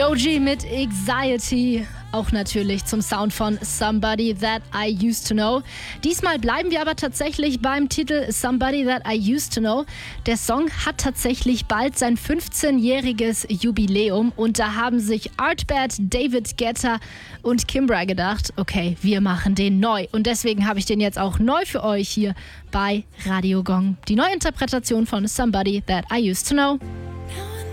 Doji mit Anxiety, auch natürlich zum Sound von Somebody That I Used to Know. Diesmal bleiben wir aber tatsächlich beim Titel Somebody That I Used to Know. Der Song hat tatsächlich bald sein 15-jähriges Jubiläum und da haben sich Artbad, David Guetta und Kimbra gedacht, okay, wir machen den neu. Und deswegen habe ich den jetzt auch neu für euch hier bei Radio Gong. Die Neuinterpretation von Somebody That I Used to Know.